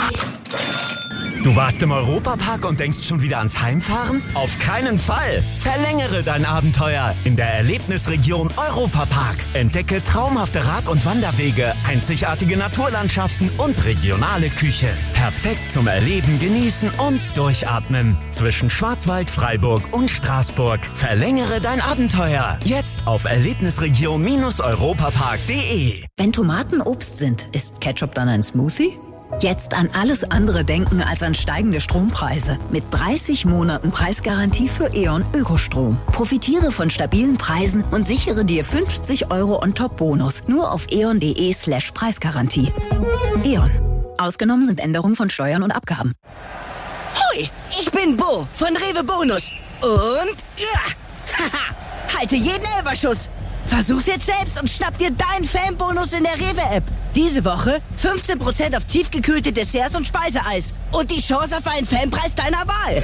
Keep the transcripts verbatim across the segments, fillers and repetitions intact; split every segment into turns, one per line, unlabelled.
Du warst im Europapark und denkst schon wieder ans Heimfahren? Auf keinen Fall! Verlängere dein Abenteuer in der Erlebnisregion Europapark. Entdecke traumhafte Rad- und Wanderwege, einzigartige Naturlandschaften und regionale Küche. Perfekt zum Erleben, Genießen und Durchatmen. Zwischen Schwarzwald, Freiburg und Straßburg. Verlängere dein Abenteuer. Jetzt auf erlebnisregion europapark punkt de.
Wenn Tomaten Obst sind, ist Ketchup dann ein Smoothie? Jetzt an alles andere denken als an steigende Strompreise. Mit dreißig Monaten Preisgarantie für E.ON Ökostrom. Profitiere von stabilen Preisen und sichere dir fünfzig Euro on top Bonus. Nur auf eon.de slash Preisgarantie. E.ON. Ausgenommen sind Änderungen von Steuern und Abgaben.
Hoi, ich bin Bo von Rewe Bonus. Und ja, haha, halte jeden Elferschuss. Versuch's jetzt selbst und schnapp dir deinen Fanbonus in der Rewe-App. Diese Woche fünfzehn Prozent auf tiefgekühlte Desserts und Speiseeis. Und die Chance auf einen Fanpreis deiner Wahl.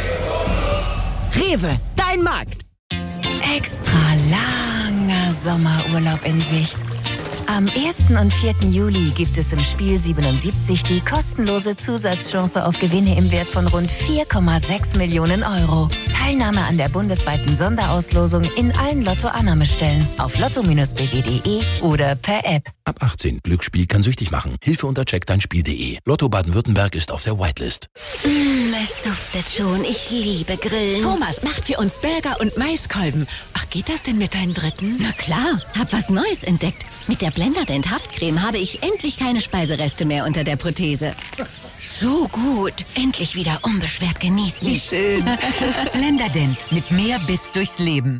Rewe, dein Markt.
Extra langer Sommerurlaub in Sicht. Am ersten und vierten Juli gibt es im Spiel siebenundsiebzig die kostenlose Zusatzchance auf Gewinne im Wert von rund vier Komma sechs Millionen Euro. Teilnahme an der bundesweiten Sonderauslosung in allen Lotto-Annahmestellen auf lotto b w punkt de oder per App.
Ab achtzehn. Glücksspiel kann süchtig machen. Hilfe unter check dein Spiel punkt de. Lotto Baden-Württemberg ist auf der Whitelist.
Mmh, es duftet schon. Ich liebe Grillen.
Thomas macht für uns Burger und Maiskolben. Ach, geht das denn mit deinen Dritten?
Na klar, hab was Neues entdeckt. Mit der Blenderdent Haftcreme habe ich endlich keine Speisereste mehr unter der Prothese. So gut. Endlich wieder unbeschwert genießen.
Wie schön.
Blenderdent. Mit mehr Biss durchs Leben.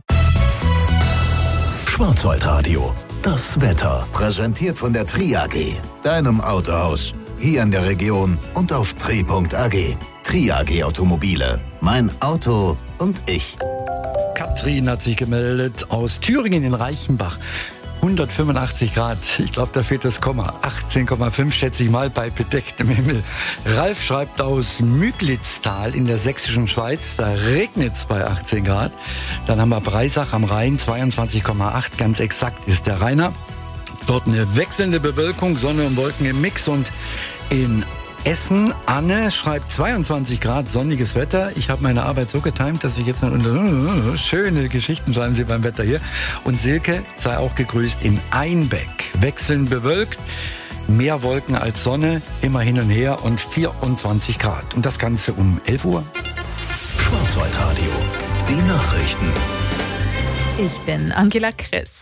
Schwarzwaldradio. Das Wetter. Präsentiert von der Tri A G. Deinem Autohaus. Hier in der Region und auf tri punkt a g. Tri A G Automobile. Mein Auto und ich.
Katrin hat sich gemeldet aus Thüringen in Reichenbach. hundertfünfundachtzig Grad. Ich glaube, da fehlt das Komma. achtzehn Komma fünf schätze ich mal bei bedecktem Himmel. Ralf schreibt aus Müglitztal in der sächsischen Schweiz. Da regnet es bei achtzehn Grad. Dann haben wir Breisach am Rhein, zweiundzwanzig Komma acht. Ganz exakt ist der Rainer. Dort eine wechselnde Bewölkung, Sonne und Wolken im Mix. Und in Essen, Anne schreibt zweiundzwanzig Grad, sonniges Wetter. Ich habe meine Arbeit so getimt, dass ich jetzt noch unter... Schöne Geschichten schreiben Sie beim Wetter hier. Und Silke sei auch gegrüßt in Einbeck. Wechselnd bewölkt, mehr Wolken als Sonne, immer hin und her und vierundzwanzig Grad. Und das Ganze um elf Uhr.
Schwarzwaldradio, die Nachrichten.
Ich bin Angela Chris.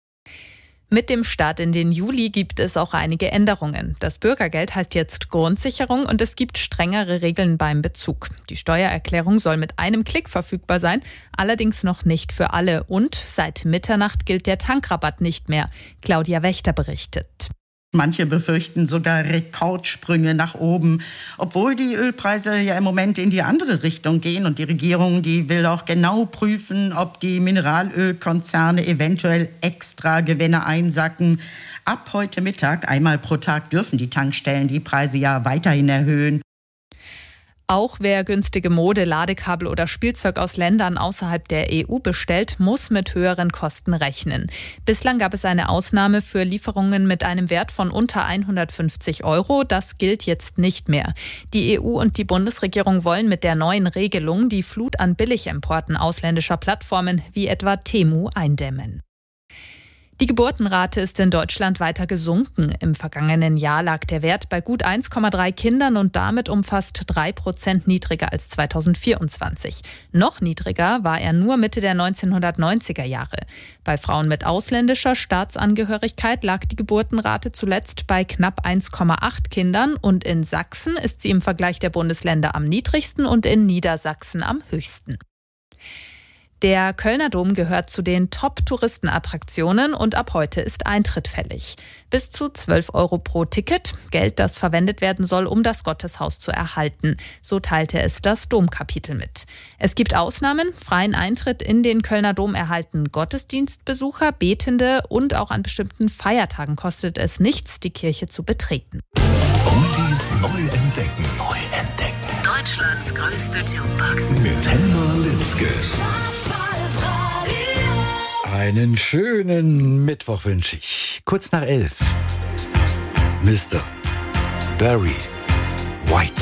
Mit dem Start in den Juli gibt es auch einige Änderungen. Das Bürgergeld heißt jetzt Grundsicherung und es gibt strengere Regeln beim Bezug. Die Steuererklärung soll mit einem Klick verfügbar sein, allerdings noch nicht für alle. Und seit Mitternacht gilt der Tankrabatt nicht mehr. Claudia Wächter berichtet.
Manche befürchten sogar Rekordsprünge nach oben, obwohl die Ölpreise ja im Moment in die andere Richtung gehen. Und die Regierung, die will auch genau prüfen, ob die Mineralölkonzerne eventuell extra Gewinne einsacken. Ab heute Mittag, einmal pro Tag, dürfen die Tankstellen die Preise ja weiterhin erhöhen.
Auch wer günstige Mode, Ladekabel oder Spielzeug aus Ländern außerhalb der E U bestellt, muss mit höheren Kosten rechnen. Bislang gab es eine Ausnahme für Lieferungen mit einem Wert von unter hundertfünfzig Euro. Das gilt jetzt nicht mehr. Die E U und die Bundesregierung wollen mit der neuen Regelung die Flut an Billigimporten ausländischer Plattformen wie etwa Temu eindämmen. Die Geburtenrate ist in Deutschland weiter gesunken. Im vergangenen Jahr lag der Wert bei gut eins Komma drei Kindern und damit um fast drei Prozent niedriger als zweitausendvierundzwanzig. Noch niedriger war er nur Mitte der neunzehnhundertneunziger Jahre. Bei Frauen mit ausländischer Staatsangehörigkeit lag die Geburtenrate zuletzt bei knapp eins Komma acht Kindern und in Sachsen ist sie im Vergleich der Bundesländer am niedrigsten und in Niedersachsen am höchsten. Der Kölner Dom gehört zu den Top-Touristenattraktionen und ab heute ist Eintritt fällig. Bis zu zwölf Euro pro Ticket, Geld, das verwendet werden soll, um das Gotteshaus zu erhalten. So teilte es das Domkapitel mit. Es gibt Ausnahmen. Freien Eintritt in den Kölner Dom erhalten Gottesdienstbesucher, Betende und auch an bestimmten Feiertagen kostet es nichts, die Kirche zu betreten.
Oldies neu entdecken. Neu entdecken.
Deutschlands größte Jukebox.
Mit Helma Litzke.
Einen schönen Mittwoch wünsche ich. Kurz nach elf. Mister Barry White.